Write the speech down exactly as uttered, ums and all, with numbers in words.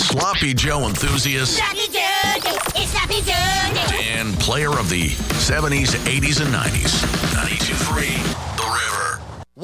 Sloppy Joe enthusiast Sloppy Joe, it's Sloppy Joe. and player of the seventies, eighties, and nineties.